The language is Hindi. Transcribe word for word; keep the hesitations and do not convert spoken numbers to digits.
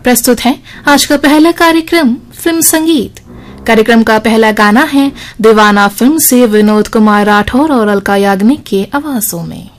प्रस्तुत है आज का पहला कार्यक्रम फिल्म संगीत। कार्यक्रम का पहला गाना है दीवाना फिल्म से विनोद कुमार राठौर और अलका याग्निक के आवाजों में।